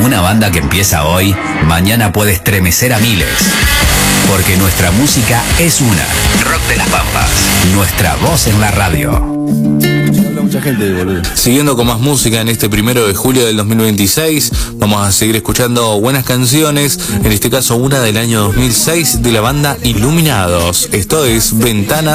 Una banda que empieza hoy, mañana puede estremecer a miles. Porque nuestra música es una. Rock de las Pampas. Nuestra voz en la radio. Mucha gente, boludo. Siguiendo con más música en este 1 de julio del 2026, vamos a seguir escuchando buenas canciones, en este caso una del año 2006 de la banda Iluminados. Esto es Ventana